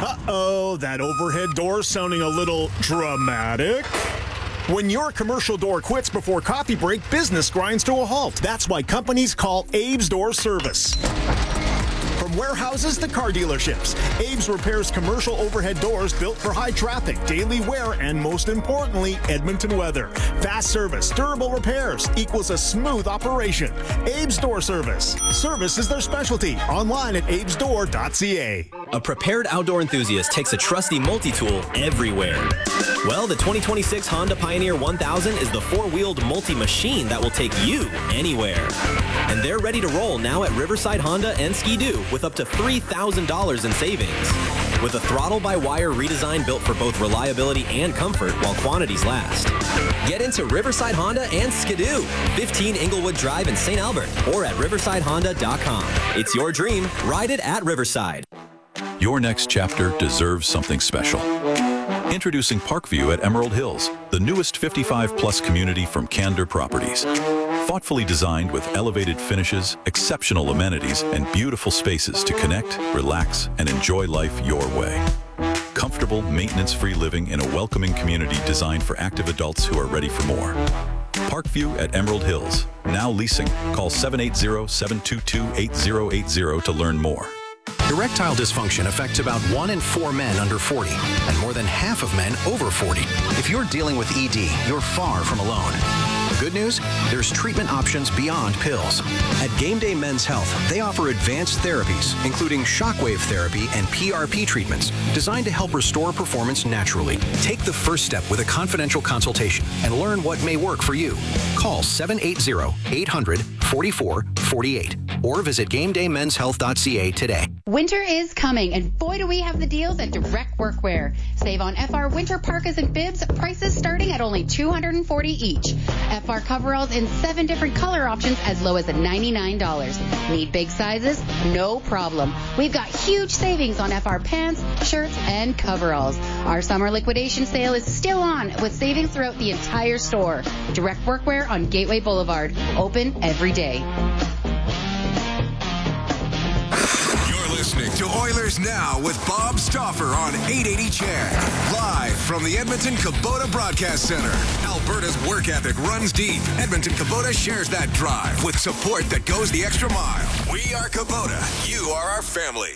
Uh-oh, that overhead door sounding a little dramatic. When your commercial door quits before coffee break, business grinds to a halt. That's why companies call Abe's Door Service. From warehouses to car dealerships, Abe's repairs commercial overhead doors built for high traffic, daily wear, and most importantly, Edmonton weather. Fast service, durable repairs equals a smooth operation. Abe's Door Service. Service is their specialty. Online at abesdoor.ca. A prepared outdoor enthusiast takes a trusty multi-tool everywhere. Well, the 2026 Honda Pioneer 1000 is the four-wheeled multi-machine that will take you anywhere. And they're ready to roll now at Riverside Honda and Ski-Doo with up to $3,000 in savings. With a throttle-by-wire redesign built for both reliability and comfort while quantities last. Get into Riverside Honda and Ski-Doo, 15 Inglewood Drive in St. Albert, or at riversidehonda.com. It's your dream. Ride it at Riverside. Your next chapter deserves something special. Introducing Parkview at Emerald Hills, the newest 55-plus community from Candor Properties. Thoughtfully designed with elevated finishes, exceptional amenities, and beautiful spaces to connect, relax, and enjoy life your way. Comfortable, maintenance-free living in a welcoming community designed for active adults who are ready for more. Parkview at Emerald Hills. Now leasing. Call 780-722-8080 to learn more. Erectile dysfunction affects about 1 in 4 men under 40 and more than half of men over 40. If you're dealing with ED, you're far from alone. The good news? There's treatment options beyond pills. At Game Day Men's Health, they offer advanced therapies, including shockwave therapy and PRP treatments, designed to help restore performance naturally. Take the first step with a confidential consultation and learn what may work for you. Call 780-800-4448 or visit GameDayMen'sHealth.ca today. Winter is coming, and boy do we have the deals at Direct Workwear. Save on FR winter parkas and bibs, prices starting at only $240 each. FR coveralls in 7 different color options as low as $99. Need big sizes? No problem. We've got huge savings on FR pants, shirts, and coveralls. Our summer liquidation sale is still on with savings throughout the entire store. Direct Workwear on Gateway Boulevard. Open every day. Listening to Oilers Now with Bob Stauffer on 880 CHED. Live from the Edmonton Kubota Broadcast Center. Alberta's work ethic runs deep. Edmonton Kubota shares that drive with support that goes the extra mile. We are Kubota. You are our family.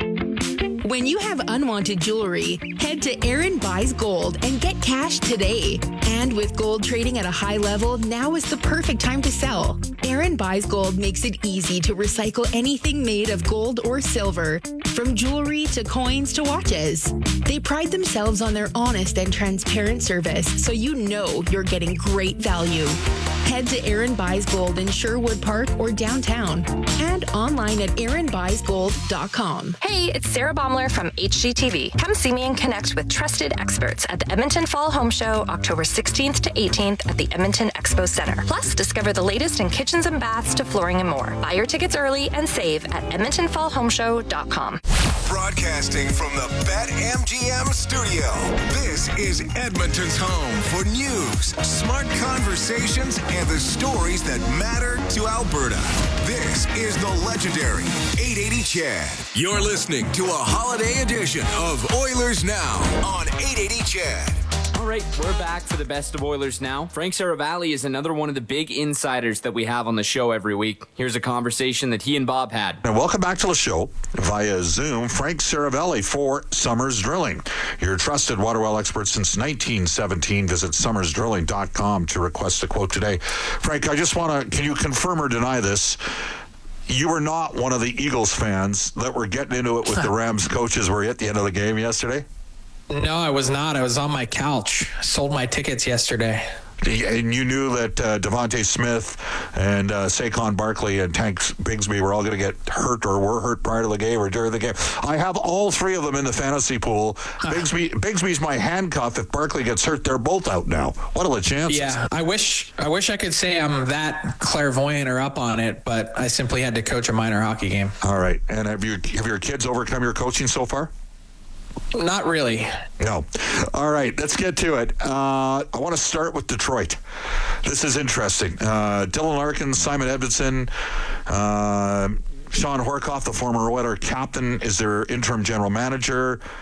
When you have unwanted jewelry, head to Aaron Buys Gold and get cash today. And with gold trading at a high level, now is the perfect time to sell. Aaron Buys Gold makes it easy to recycle anything made of gold or silver, from jewelry to coins to watches. They pride themselves on their honest and transparent service, so you know you're getting great value. Head to Aaron Buys Gold in Sherwood Park or downtown, and online at aaronbuysgold.com. Hey, it's Sarah Baumler from HGTV. Come see me and connect with trusted experts at the Edmonton Fall Home Show, October 16th to 18th at the Edmonton Expo Center. Plus, discover the latest in kitchens and baths to flooring and more. Buy your tickets early and save at edmontonfallhomeshow.com. Broadcasting from the BetMGM studio, this is Edmonton's home for news, smart conversations, and the stories that matter to Alberta. This is the legendary 880 CHED. You're listening to a holiday edition of Oilers Now on 880 CHED. All right, we're back for the best of Oilers Now. Frank Saravalli is another one of the big insiders that we have on the show every week. Here's a conversation that he and Bob had. And welcome back to the show via Zoom. Frank Saravalli for Summers Drilling. Your trusted water well expert since 1917. Visit summersdrilling.com to request a quote today. Frank, I just want to, can you confirm or deny this? You were not one of the Eagles fans that were getting into it with the Rams coaches, were you, at the end of the game yesterday? No, I was not. I was on my couch. Sold my tickets yesterday. And you knew that Devontae Smith and Saquon Barkley and Tank Bigsby were all going to get hurt or were hurt prior to the game or during the game. I have all three of them in the fantasy pool. Bigsby's my handcuff. If Barkley gets hurt, they're both out now. What are the chances? Yeah, I wish I could say I'm that clairvoyant or up on it, but I simply had to coach a minor hockey game. All right. And have your kids overcome your coaching so far? Not really. No. All right, let's get to it. I want to start with Detroit. This is interesting. Dylan Larkin, Simon Edvinsson, Sean Horkoff, the former Oiler captain, is their interim general manager.